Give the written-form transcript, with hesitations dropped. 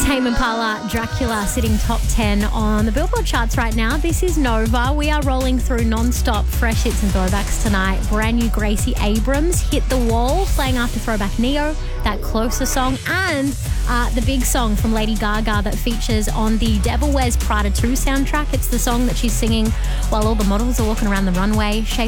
Tame Impala, Dracula, sitting top 10 on the Billboard charts right now. This is Nova. We are rolling through non-stop fresh hits and throwbacks tonight. Brand new Gracie Abrams, Hit the Wall, playing after Throwback Neo, that Closer song, and the big song from Lady Gaga that features on the Devil Wears Prada 2 soundtrack. It's the song that she's singing while all the models are walking around the runway.